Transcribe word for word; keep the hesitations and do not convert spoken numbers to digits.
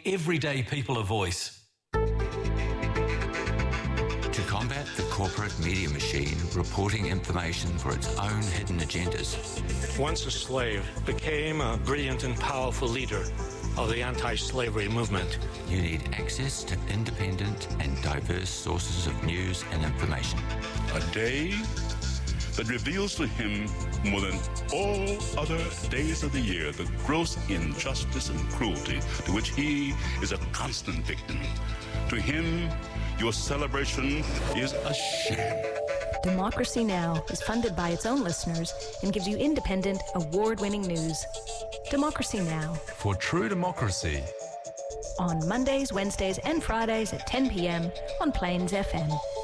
everyday people a voice. To combat the corporate media machine reporting information for its own hidden agendas. Once a slave, became a brilliant and powerful leader of the anti-slavery movement. You need access to independent and diverse sources of news and information. A day that reveals to him more than all other days of the year the gross injustice and cruelty to which he is a constant victim. To him, your celebration is a sham. Democracy Now! Is funded by its own listeners and gives you independent, award-winning news. Democracy Now! For true democracy. On Mondays, Wednesdays and Fridays at ten p.m. on Plains F M.